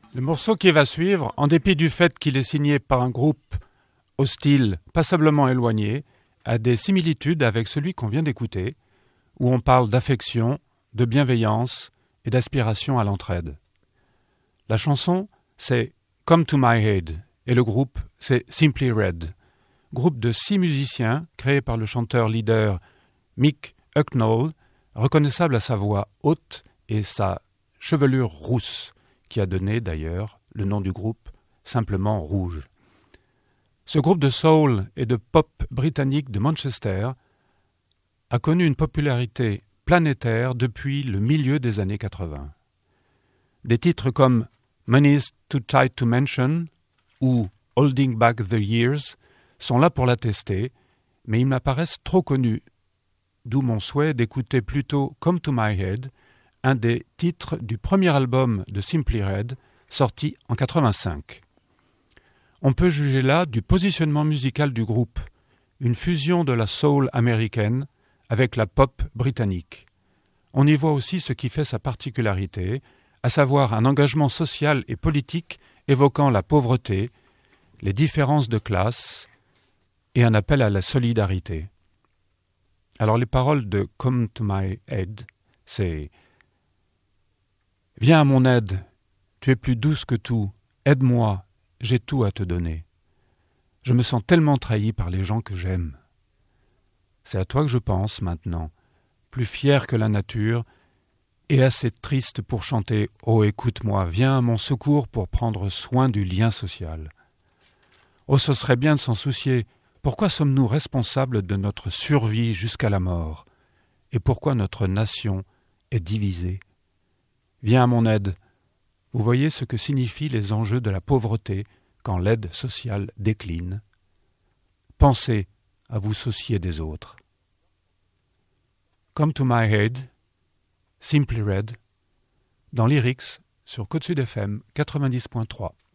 Le morceau qui va suivre, en dépit du fait qu'il est signé par un groupe au style passablement éloigné, a des similitudes avec celui qu'on vient d'écouter, où on parle d'affection, de bienveillance et d'aspiration à l'entraide. La chanson, c'est « Come to my head » et le groupe, c'est « Simply Red », groupe de 6 musiciens créé par le chanteur-leader Mick Hucknall, reconnaissable à sa voix haute et sa chevelure rousse, qui a donné d'ailleurs le nom du groupe simplement Rouge. Ce groupe de soul et de pop britannique de Manchester a connu une popularité planétaire depuis le milieu des années 80. Des titres comme Money's Too Tight to Mention ou Holding Back the Years sont là pour l'attester, mais ils m'apparaissent trop connus, d'où mon souhait d'écouter plutôt Come to My Head, un des titres du premier album de Simply Red, sorti en 85. On peut juger là du positionnement musical du groupe, une fusion de la soul américaine avec la pop britannique. On y voit aussi ce qui fait sa particularité, à savoir un engagement social et politique évoquant la pauvreté, les différences de classe et un appel à la solidarité. Alors les paroles de Come to My Head, c'est « Viens à mon aide, tu es plus douce que tout, aide-moi, j'ai tout à te donner. Je me sens tellement trahi par les gens que j'aime. C'est à toi que je pense maintenant, plus fier que la nature, et assez triste pour chanter « Oh, écoute-moi, viens à mon secours pour prendre soin du lien social. » Oh, ce serait bien de s'en soucier. Pourquoi sommes-nous responsables de notre survie jusqu'à la mort? Et pourquoi notre nation est divisée? Viens à mon aide. Vous voyez ce que signifient les enjeux de la pauvreté quand l'aide sociale décline. Pensez à vous soucier des autres. Come to my head, Simply Red, dans Lyrics sur Côte Sud FM 90.3.